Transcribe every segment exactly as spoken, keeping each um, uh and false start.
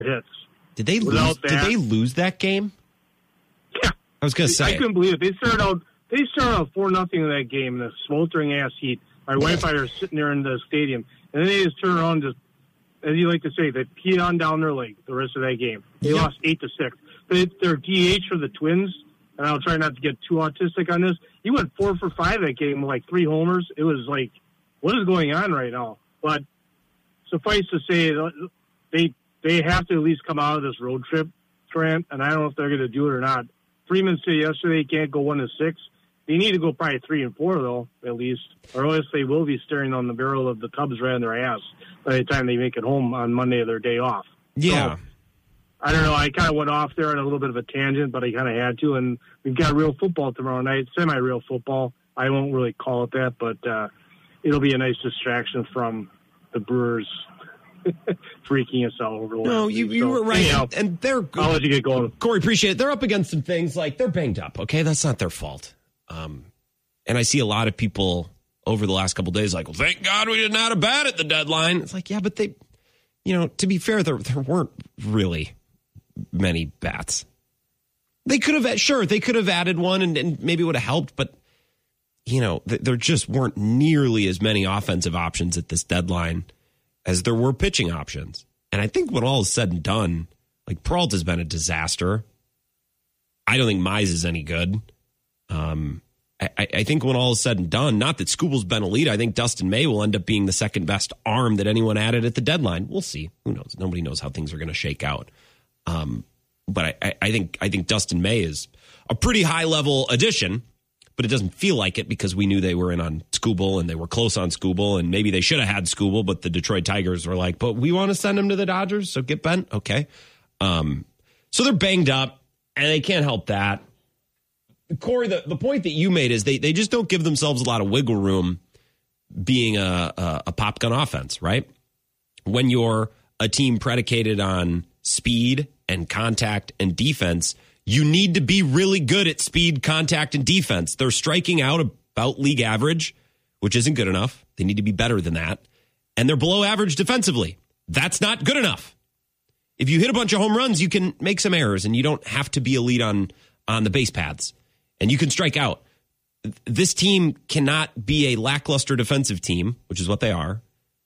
hits. Did they lose? That, did they lose that game? Yeah, I was going to say. I couldn't believe it. They started out. They started out four nothing in that game in the sweltering ass heat. My wife and I are sitting there in the stadium, and then they just turn around and just, as you like to say, they peed on down their leg the rest of that game. They yep. lost eight to six. They, their D H for the Twins, and I'll try not to get too autistic on this. He went four for five that game with like three homers. It was like, what is going on right now? But suffice to say, they they have to at least come out of this road trip, Trent, and I don't know if they're going to do it or not. Freeman said yesterday he can't go one to six. They need to go probably three and four, though, at least, or else they will be staring on the barrel of the Cubs right in their ass by the time they make it home on Monday of their day off. Yeah. So, I don't know. I kind of went off there on a little bit of a tangent, but I kind of had to. And we've got real football tomorrow night, semi-real football. I won't really call it that, but uh, it'll be a nice distraction from the Brewers freaking us out over the No, you, you so, were right. Anyhow, and they're I'll let you get going. Corey, appreciate it. They're up against some things like they're banged up. Okay, that's not their fault. Um, and I see a lot of people over the last couple of days like, well, thank God we didn't have a bat at the deadline. It's like, yeah, but they, you know, to be fair, there there weren't really many bats. They could have, sure, they could have added one and, and maybe would have helped, but, you know, th- there just weren't nearly as many offensive options at this deadline as there were pitching options. And I think when all is said and done, like Peralta's been a disaster. I don't think Mize is any good. Um, I, I think when all is said and done, not that Skubal's been elite, I think Dustin May will end up being the second best arm that anyone added at the deadline. We'll see. Who knows? Nobody knows how things are going to shake out. Um, but I, I think I think Dustin May is a pretty high level addition, but it doesn't feel like it because we knew they were in on Skubal and they were close on Skubal and maybe they should have had Skubal, but the Detroit Tigers were like, but we want to send him to the Dodgers, so get bent. Okay. Um, so they're banged up and they can't help that. Corey, the, the point that you made is they, they just don't give themselves a lot of wiggle room being a, a, a pop gun offense, right? When you're a team predicated on speed and contact and defense, you need to be really good at speed, contact, and defense. They're striking out about league average, which isn't good enough. They need to be better than that. And they're below average defensively. That's not good enough. If you hit a bunch of home runs, you can make some errors, and you don't have to be elite on, on the base paths. And you can strike out. This team cannot be a lackluster defensive team, which is what they are,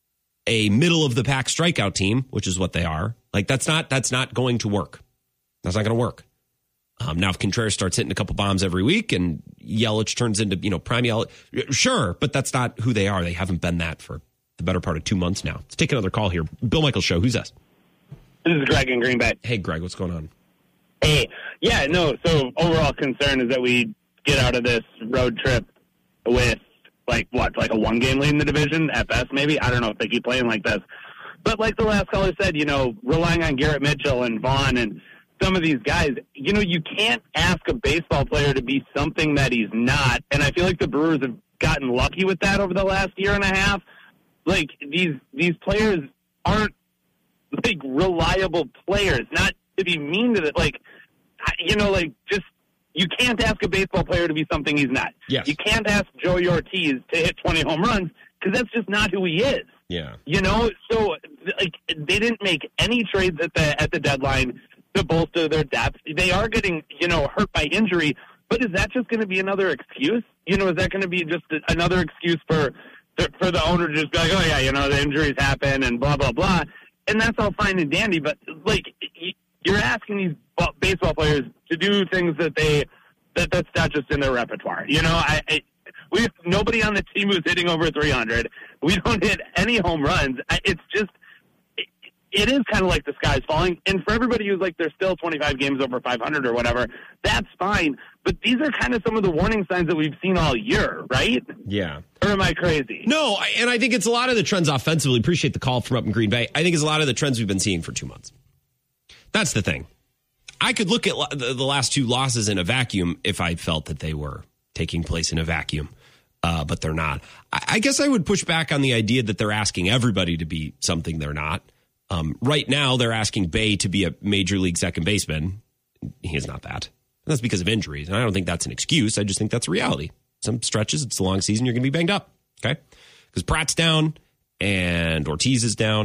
a middle-of-the-pack strikeout team, which is what they are. Like, that's not that's not going to work. That's not going to work. Um, now, if Contreras starts hitting a couple bombs every week and Yelich turns into, you know, prime Yelich, sure, but that's not who they are. They haven't been that for the better part of two months now. Let's take another call here. Bill Michaels Show. Who's this? This is Greg in Green Bay. Hey, Greg, what's going on? Hey, yeah, no, so overall concern is that we get out of this road trip with, like, what, like a one-game lead in the division at best, maybe? I don't know if they keep playing like this. But like the last caller said, you know, relying on Garrett Mitchell and Vaughn and some of these guys, you know, you can't ask a baseball player to be something that he's not. And I feel like the Brewers have gotten lucky with that over the last year and a half. Like, these these players aren't, like, reliable players, not to be mean to it. Like, you know, like, just, you can't ask a baseball player to be something he's not. Yes. You can't ask Joey Ortiz to hit twenty home runs because that's just not who he is. Yeah. You know, so, like, they didn't make any trades at the at the deadline to bolster their depth. They are getting, you know, hurt by injury, but is that just going to be another excuse? You know, is that going to be just another excuse for for the owner to just be like, oh, yeah, you know, the injuries happen and blah, blah, blah. And that's all fine and dandy, but, like, you're asking these baseball players to do things that they that that's not just in their repertoire. You know, I, I we have nobody on the team who's hitting over three hundred. We don't hit any home runs. It's just, it, it is kind of like the sky's falling. And for everybody who's like, there's still twenty-five games over five hundred or whatever, that's fine. But these are kind of some of the warning signs that we've seen all year, right? Yeah. Or am I crazy? No, and I think it's a lot of the trends offensively. Appreciate the call from up in Green Bay. I think it's a lot of the trends we've been seeing for two months. That's the thing. I could look at the last two losses in a vacuum if I felt that they were taking place in a vacuum, uh, but they're not. I guess I would push back on the idea that they're asking everybody to be something they're not. Um, right now, they're asking Bay to be a major league second baseman. He is not that. And that's because of injuries, and I don't think that's an excuse. I just think that's a reality. Some stretches, it's a long season, you're going to be banged up, okay? Because Pratt's down and Ortiz is down.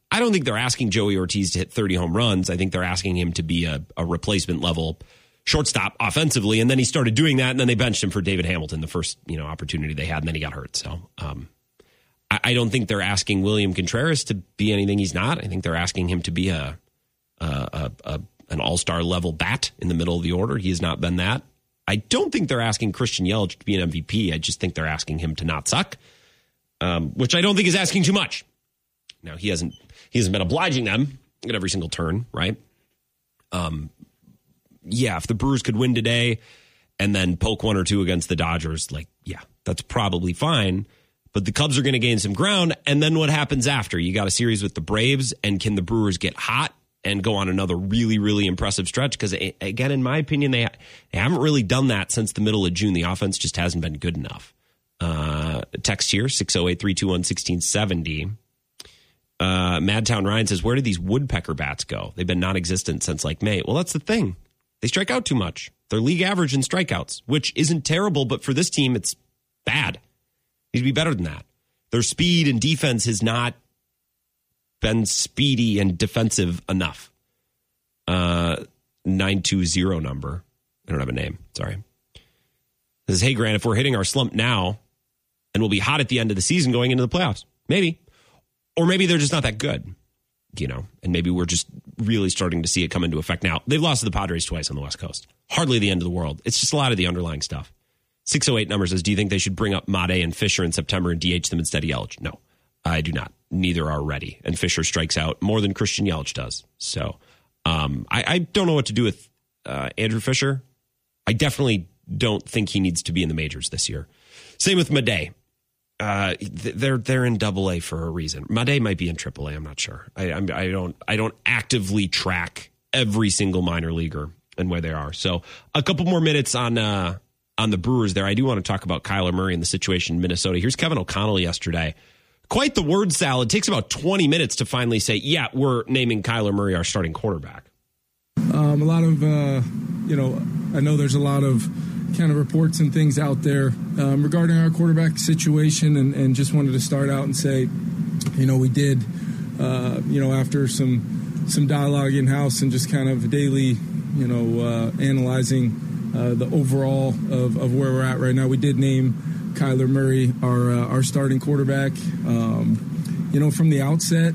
I don't think they're asking Joey Ortiz to hit thirty home runs. I think they're asking him to be a, a replacement level shortstop offensively. And then he started doing that. And then they benched him for David Hamilton, the first, you know, opportunity they had. And then he got hurt. So um, I, I don't think they're asking William Contreras to be anything he's not. I think they're asking him to be a, a, a, a an all-star level bat in the middle of the order. He has not been that. I don't think they're asking Christian Yelich to be an M V P. I just think they're asking him to not suck, um, which I don't think is asking too much. Now, he hasn't he hasn't been obliging them at every single turn, right? Um, yeah, if the Brewers could win today and then poke one or two against the Dodgers, like, yeah, that's probably fine. But the Cubs are going to gain some ground. And then what happens after? You got a series with the Braves, and can the Brewers get hot and go on another really, really impressive stretch? Because, again, in my opinion, they, they haven't really done that since the middle of June. The offense just hasn't been good enough. Uh, text here, six oh eight, three two one, one six seven oh. Uh, Madtown Ryan says, where did these woodpecker bats go? They've been non-existent since like May. Well, that's the thing. They strike out too much. They're league average in strikeouts, which isn't terrible, but for this team, it's bad. Need to be better than that. Their speed and defense has not been speedy and defensive enough. Uh, nine two zero number. I don't have a name. Sorry. This is, hey, Grant, if we're hitting our slump now and we'll be hot at the end of the season going into the playoffs, maybe. Or maybe they're just not that good, you know, and maybe we're just really starting to see it come into effect now. They've lost to the Padres twice on the West Coast. Hardly the end of the world. It's just a lot of the underlying stuff. six oh eight number says, do you think they should bring up Made and Fisher in September and D H them instead of Yelich? No, I do not. Neither are ready. And Fisher strikes out more than Christian Yelich does. So um, I, I don't know what to do with uh, Andrew Fisher. I definitely don't think he needs to be in the majors this year. Same with Made. Uh, they're they're in Double A for a reason. Made might be in Triple A. I'm not sure. I I'm, I don't I don't actively track every single minor leaguer and where they are. So a couple more minutes on uh, on the Brewers there. I do want to talk about Kyler Murray and the situation in Minnesota. Here's Kevin O'Connell yesterday. Quite the word salad. Takes about twenty minutes to finally say, yeah, we're naming Kyler Murray our starting quarterback. Um, a lot of uh, you know, I know there's a lot of kind of reports and things out there um, regarding our quarterback situation, and, and just wanted to start out and say, you know, we did, uh, you know, after some some dialogue in house and just kind of daily, you know, uh, analyzing uh, the overall of, of where we're at right now, we did name Kyler Murray our uh, our starting quarterback. Um, you know, from the outset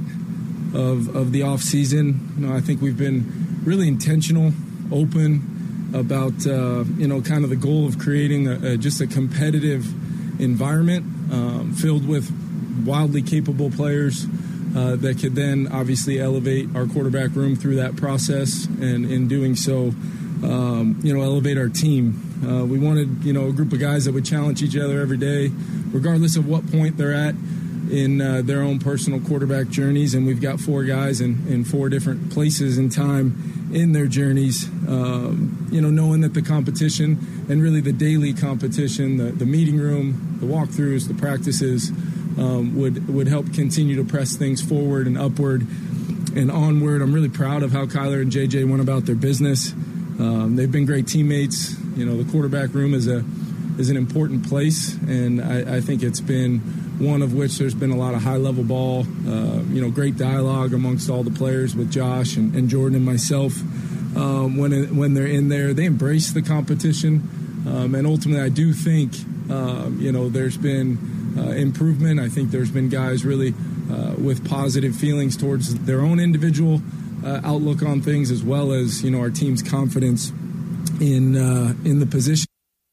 of of the off season, you know, I think we've been really intentional, open about, uh, you know, kind of the goal of creating a, a, just a competitive environment um, filled with wildly capable players uh, that could then obviously elevate our quarterback room through that process, and in doing so, um, you know, elevate our team. Uh, we wanted, you know, a group of guys that would challenge each other every day, regardless of what point they're at in uh, their own personal quarterback journeys. And we've got four guys in, in four different places in time in their journeys, um, you know, knowing that the competition and really the daily competition, the, the meeting room, the walkthroughs, the practices um, would, would help continue to press things forward and upward and onward. I'm really proud of how Kyler and J J went about their business. Um, they've been great teammates. You know, the quarterback room is a is an important place, and I, I think it's been one of which there's been a lot of high-level ball, uh, you know, great dialogue amongst all the players with Josh and, and Jordan and myself. Um, when it, when they're in there, they embrace the competition, um, and ultimately I do think, um, you know, there's been uh, improvement. I think there's been guys really uh, with positive feelings towards their own individual uh, outlook on things, as well as, you know, our team's confidence in uh, in the position.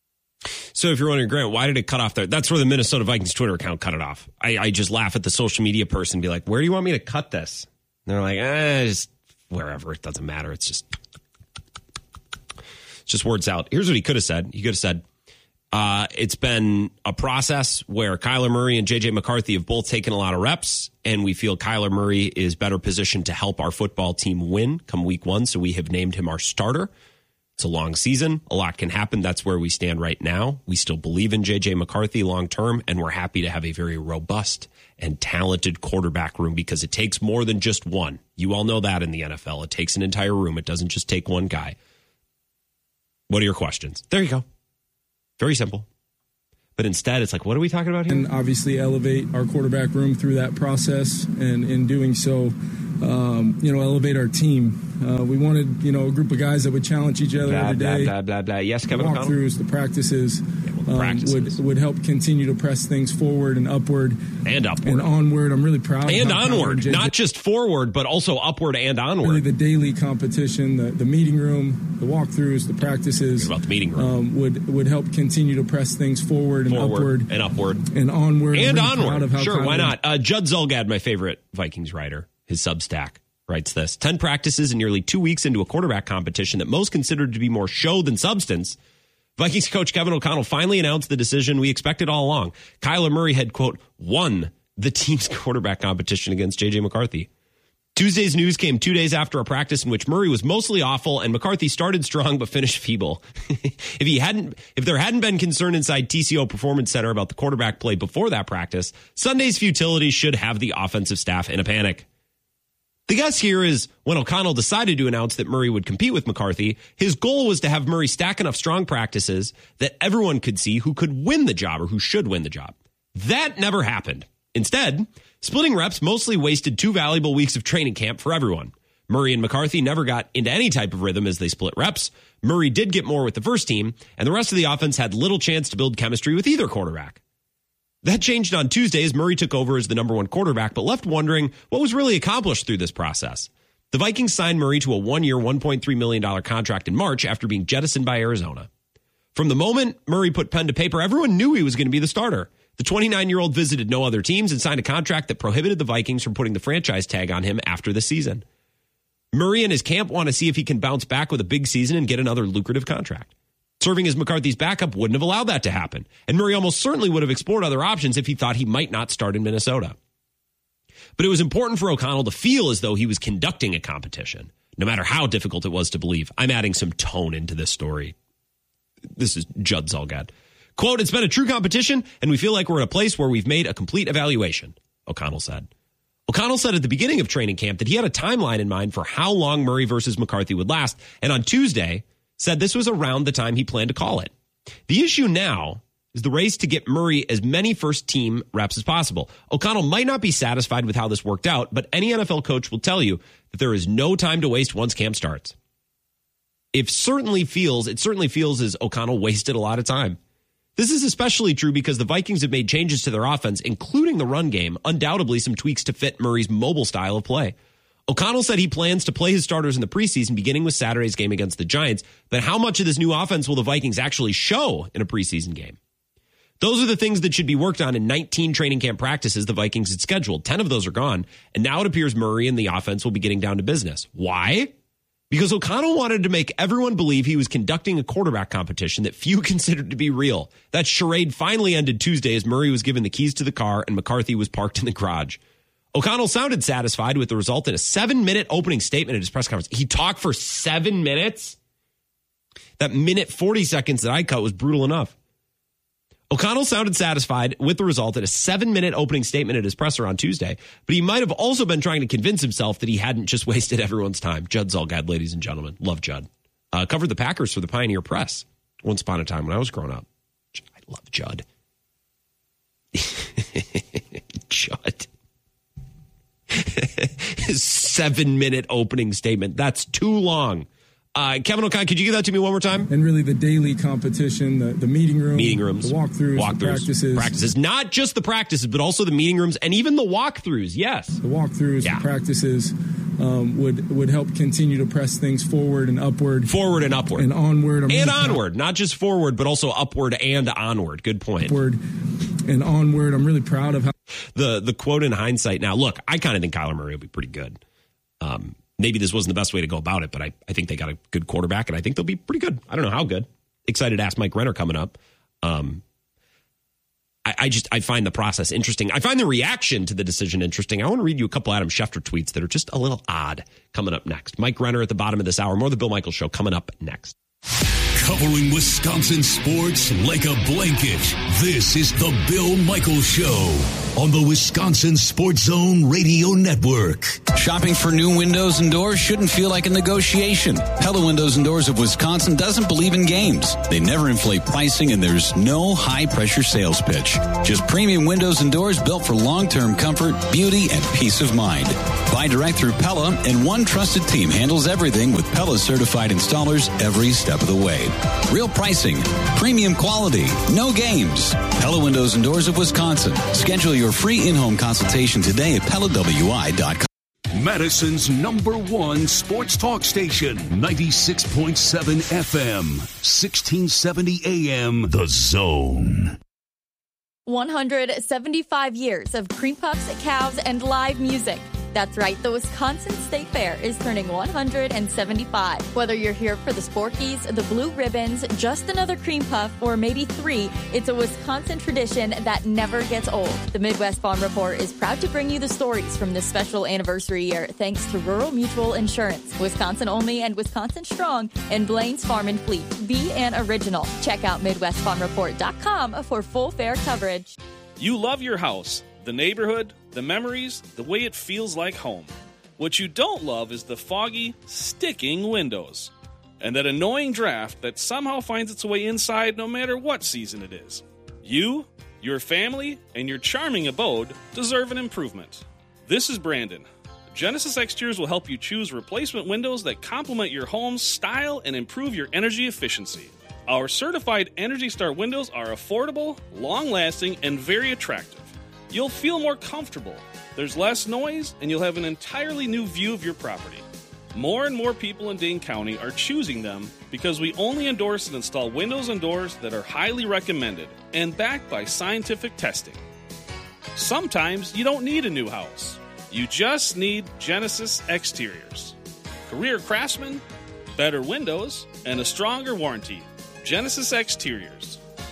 So if you're wondering, Grant, why did it cut off there? That's where the Minnesota Vikings Twitter account cut it off. I, I just laugh at the social media person and be like, where do you want me to cut this? And they're like, eh, just wherever. It doesn't matter. It's just, it's just words out. Here's what he could have said. He could have said, uh, it's been a process where Kyler Murray and J J McCarthy have both taken a lot of reps, and we feel Kyler Murray is better positioned to help our football team win come week one. So we have named him our starter. It's a long season. A lot can happen. That's where we stand right now. We still believe in J J McCarthy long term, and we're happy to have a very robust and talented quarterback room, because it takes more than just one. You all know that in the N F L. It takes an entire room. It doesn't just take one guy. What are your questions? There you go. Very simple. But instead, it's like, what are we talking about here? And obviously elevate our quarterback room through that process. And in doing so, um, you know, elevate our team. Uh, we wanted, you know, a group of guys that would challenge each other blah, every day. Blah, blah, blah, blah. Yes, Kevin O'Connell? Walkthroughs, the practices, yeah, well, the um, practices. would, would help continue to press things forward and upward. And upward. And onward. I'm really proud. And of how onward. J J Not just forward, but also upward and onward. Really the daily competition, the, the meeting room, the walkthroughs, the practices. What about the meeting room? Um, would, would help continue to press things forward and forward upward. And upward. And onward. And really onward. Sure, why not? Uh, Judd Zulgad, my favorite Vikings writer, his Substack, writes this. Ten practices and nearly two weeks into a quarterback competition that most considered to be more show than substance, Vikings coach Kevin O'Connell finally announced the decision we expected all along. Kyler Murray had, quote, won the team's quarterback competition against J J McCarthy. Tuesday's news came two days after a practice in which Murray was mostly awful and McCarthy started strong but finished feeble. if he hadn't, if there hadn't been concern inside T C O Performance Center about the quarterback play before that practice, Sunday's futility should have the offensive staff in a panic. The guess here is when O'Connell decided to announce that Murray would compete with McCarthy, his goal was to have Murray stack enough strong practices that everyone could see who could win the job or who should win the job. That never happened. Instead, splitting reps mostly wasted two valuable weeks of training camp for everyone. Murray and McCarthy never got into any type of rhythm as they split reps. Murray did get more with the first team, and the rest of the offense had little chance to build chemistry with either quarterback. That changed on Tuesday as Murray took over as the number one quarterback, but left wondering what was really accomplished through this process. The Vikings signed Murray to a one-year, one point three million dollars contract in March after being jettisoned by Arizona. From the moment Murray put pen to paper, everyone knew he was going to be the starter. The twenty-nine-year-old visited no other teams and signed a contract that prohibited the Vikings from putting the franchise tag on him after the season. Murray and his camp want to see if he can bounce back with a big season and get another lucrative contract. Serving as McCarthy's backup wouldn't have allowed that to happen, and Murray almost certainly would have explored other options if he thought he might not start in Minnesota. But it was important for O'Connell to feel as though he was conducting a competition, no matter how difficult it was to believe. I'm adding some tone into this story. This is Judd Zulgad. Quote, it's been a true competition, and we feel like we're in a place where we've made a complete evaluation, O'Connell said. O'Connell said at the beginning of training camp that he had a timeline in mind for how long Murray versus McCarthy would last, and on Tuesday said this was around the time he planned to call it. The issue now is the race to get Murray as many first-team reps as possible. O'Connell might not be satisfied with how this worked out, but any N F L coach will tell you that there is no time to waste once camp starts. It certainly feels, it certainly feels as O'Connell wasted a lot of time. This is especially true because the Vikings have made changes to their offense, including the run game, undoubtedly some tweaks to fit Murray's mobile style of play. O'Connell said he plans to play his starters in the preseason, beginning with Saturday's game against the Giants, but how much of this new offense will the Vikings actually show in a preseason game? Those are the things that should be worked on in nineteen training camp practices the Vikings had scheduled. ten of those are gone, and now it appears Murray and the offense will be getting down to business. Why? Because O'Connell wanted to make everyone believe he was conducting a quarterback competition that few considered to be real. That charade finally ended Tuesday as Murray was given the keys to the car and McCarthy was parked in the garage. O'Connell sounded satisfied with the result in a seven-minute opening statement at his press conference. He talked for seven minutes? That minute forty seconds that I cut was brutal enough. O'Connell sounded satisfied with the result at a seven-minute opening statement at his presser on Tuesday, but he might have also been trying to convince himself that he hadn't just wasted everyone's time. Judd Zulgad, ladies and gentlemen. Love Judd. Uh, covered the Packers for the Pioneer Press once upon a time when I was growing up. I love Judd. Judd. His seven-minute opening statement. That's too long. Uh, Kevin O'Connell, could you give that to me one more time? And really the daily competition, the, the meeting room, meeting rooms, the walkthroughs, walkthroughs, the practices. Practices. Not just the practices, but also the meeting rooms and even the walkthroughs, yes. The walkthroughs, yeah. the practices um, would would help continue to press things forward and upward. Forward and upward. And onward. I'm and really onward. Proud. Not just forward, but also upward and onward. Good point. Upward and onward. I'm really proud of how. The, the quote in hindsight. Now, look, I kind of think Kyler Murray will be pretty good. Um, Maybe this wasn't the best way to go about it, but I, I think they got a good quarterback, and I think they'll be pretty good. I don't know how good. Excited to ask Mike Renner coming up. Um, I, I just I find the process interesting. I find the reaction to the decision interesting. I want to read you a couple Adam Schefter tweets that are just a little odd coming up next. Mike Renner at the bottom of this hour. More of the Bill Michaels Show coming up next. Covering Wisconsin sports like a blanket. This is the Bill Michaels Show on the Wisconsin Sports Zone Radio Network. Shopping for new windows and doors shouldn't feel like a negotiation. Pella Windows and Doors of Wisconsin doesn't believe in games. They never inflate pricing, and there's no high-pressure sales pitch. Just premium windows and doors built for long-term comfort, beauty, and peace of mind. Buy direct through Pella, and one trusted team handles everything with Pella certified installers every step of the way. Real pricing, premium quality, no games. Pella Windows and Doors of Wisconsin. Schedule your free in-home consultation today at Pella W I dot com. Madison's number one sports talk station, ninety-six point seven F M, sixteen seventy A M, The Zone. one hundred seventy-five years of cream puffs, cows, and live music. That's right, the Wisconsin State Fair is turning one hundred seventy-five. Whether you're here for the Sporkies, the Blue Ribbons, just another cream puff, or maybe three, it's a Wisconsin tradition that never gets old. The Midwest Farm Report is proud to bring you the stories from this special anniversary year thanks to Rural Mutual Insurance, Wisconsin only and Wisconsin strong, and Blaine's Farm and Fleet. Be an original. Check out Midwest Farm Report dot com for full fair coverage. You love your house, the neighborhood, the memories, the way it feels like home. What you don't love is the foggy, sticking windows. And that annoying draft that somehow finds its way inside no matter what season it is. You, your family, and your charming abode deserve an improvement. This is Brandon. Genesis Exteriors will help you choose replacement windows that complement your home's style and improve your energy efficiency. Our certified Energy Star windows are affordable, long-lasting, and very attractive. You'll feel more comfortable, there's less noise, and you'll have an entirely new view of your property. More and more people in Dane County are choosing them because we only endorse and install windows and doors that are highly recommended and backed by scientific testing. Sometimes you don't need a new house. You just need Genesis Exteriors. Career craftsmen, better windows, and a stronger warranty. Genesis Exteriors.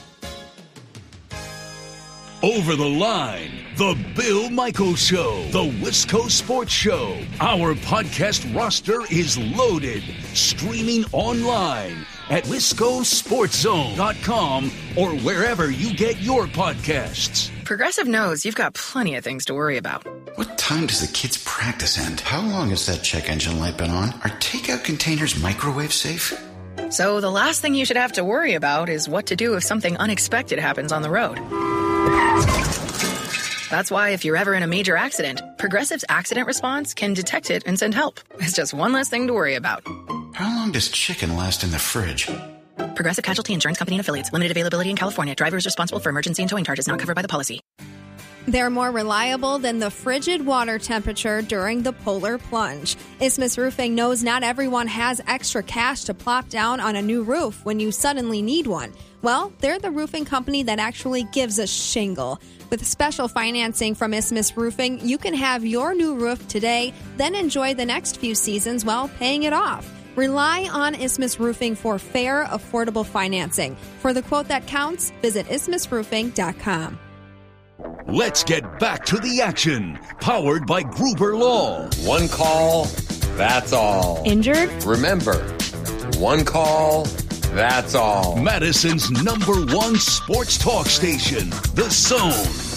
Over the Line, The Bill Michaels Show, The Wisco Sports Show. Our podcast roster is loaded. Streaming online at wisco sports zone dot com or wherever you get your podcasts. Progressive knows you've got plenty of things to worry about. What time does the kids' practice end? How long has that check engine light been on? Are takeout containers microwave safe? So the last thing you should have to worry about is what to do if something unexpected happens on the road. That's why if you're ever in a major accident, Progressive's accident response can detect it and send help. It's just one less thing to worry about. How long does chicken last in the fridge? Progressive Casualty Insurance Company and Affiliates. Limited availability in California. Driver is responsible for emergency and towing charges not covered by the policy. They're more reliable than the frigid water temperature during the polar plunge. Isthmus Roofing knows not everyone has extra cash to plop down on a new roof when you suddenly need one. Well, they're the roofing company that actually gives a shingle. With special financing from Isthmus Roofing, you can have your new roof today, then enjoy the next few seasons while paying it off. Rely on Isthmus Roofing for fair, affordable financing. For the quote that counts, visit isthmus roofing dot com. Let's get back to the action. Powered by Gruber Law. One call, that's all. Injured? Remember, one call, that's all. Madison's number one sports talk station, The Zone.